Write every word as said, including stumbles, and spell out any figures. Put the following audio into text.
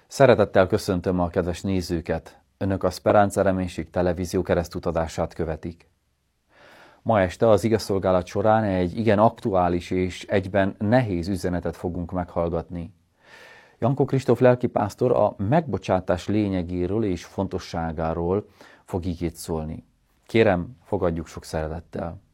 Szeretettel köszöntöm a kedves nézőket! Önök a Speranza Reménység televízió keresztutazását követik. Ma este az igazszolgálat során egy igen aktuális és egyben nehéz üzenetet fogunk meghallgatni. Jankó Kristóf lelkipásztor a megbocsátás lényegéről és fontosságáról fog igét szólni. Kérem, fogadjuk sok szeretettel.